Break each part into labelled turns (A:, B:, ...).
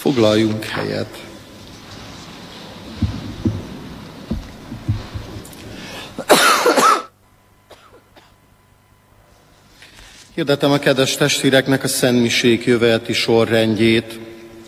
A: Foglaljunk helyet. Hirdetem a kedves testvéreknek a szentmisék jöveleti sorrendjét.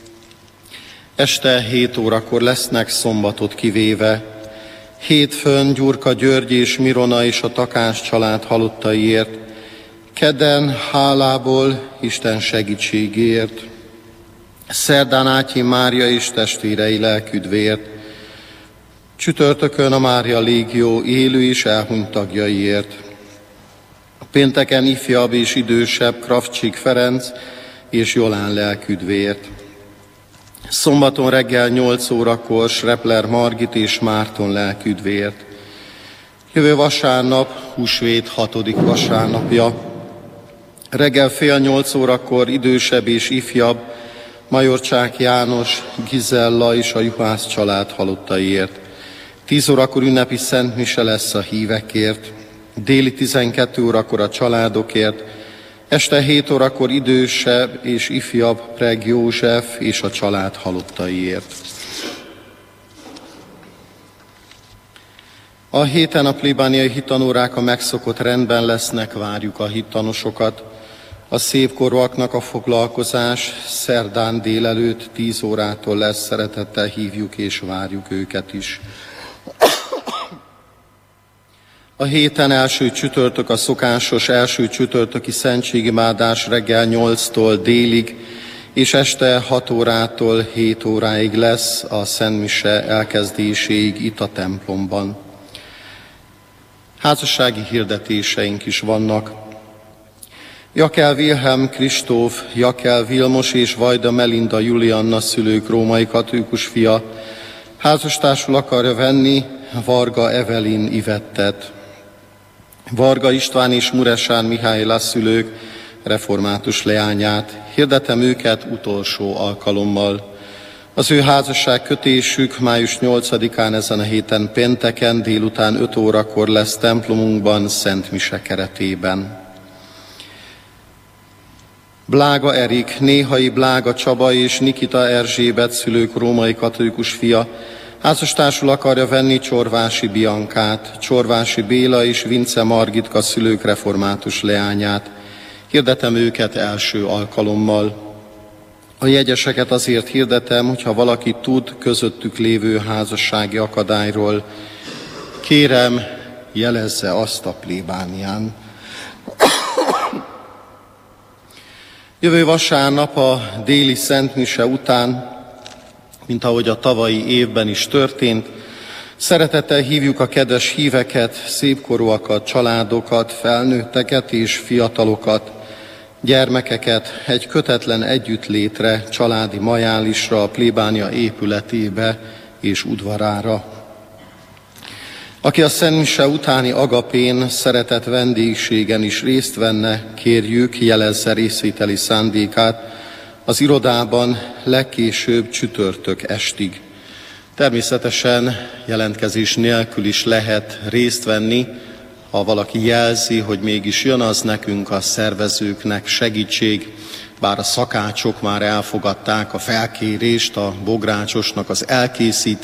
A: Este 7 órakor lesznek, szombatot kivéve. Hétfőn Gyurka György és Mirona és a Takás család halottaiért. Kedden hálából Isten segítségért. Szerdán Átyi Mária és testvérei lelküdvért. Csütörtökön a Mária Légió élő és elhunyt tagjaiért. Pénteken ifjabb és idősebb Kravcsik Ferenc és Jolán lelküdvért. Szombaton reggel 8 órakor Srepler Margit és Márton lelküdvért. Jövő vasárnap, húsvét 6. vasárnapja. Reggel fél 8 órakor idősebb és ifjabb Majorcsák János, Gizella és a Juhász család halottaiért. 10 órakor ünnepi szentmise lesz a hívekért. Déli 12 órakor a családokért, este 7 órakor idősebb és ifjabb Preg József és a család halottaiért. A héten a plébániai hittanórák a megszokott rendben lesznek, várjuk a hittanosokat. A szépkorúaknak a foglalkozás szerdán délelőtt 10 órától lesz, szeretettel hívjuk és várjuk őket is. A héten első csütörtök a szokásos első csütörtöki szentségimádás reggel 8-tól délig, és este 6 órától 7 óráig lesz a szentmise elkezdéséig itt a templomban. Házassági hirdetéseink is vannak. Jakel Wilhelm Kristóf, Jakel Vilmos és Vajda Melinda Julianna szülők római katolikus fia házastársul akarja venni Varga Evelin Ivettet. Varga István és Muresán Mihály szülők református leányát. Hirdetem őket utolsó alkalommal. Az ő házasság kötésük május 8-án ezen a héten pénteken délután 5 órakor lesz templomunkban Szent Mise keretében. Blága Erik, Néhai Blága Csaba és Nikita Erzsébet szülők római katolikus fia házastársul akarja venni Csorvási Biankát, Csorvási Béla és Vince Margitka szülők református leányát. Hirdetem őket első alkalommal. A jegyeseket azért hirdetem, hogyha valaki tud közöttük lévő házassági akadályról, kérem, jelezze azt a plébánián. Jövő vasárnap a déli szentmise után, mint ahogy a tavalyi évben is történt, szeretettel hívjuk a kedves híveket, szépkorúakat, családokat, felnőtteket és fiatalokat, gyermekeket egy kötetlen együttlétre, családi majálisra, a plébánia épületébe és udvarára. Aki a szentmise utáni agapén, szeretett vendégségen is részt venne, kérjük, jelezze részvételi szándékát az irodában legkésőbb csütörtök estig. Természetesen jelentkezés nélkül is lehet részt venni, ha valaki jelzi, hogy mégis jön, az nekünk, a szervezőknek segítség, bár a szakácsok már elfogadták a felkérést, a bográcsosnak az elkészítését,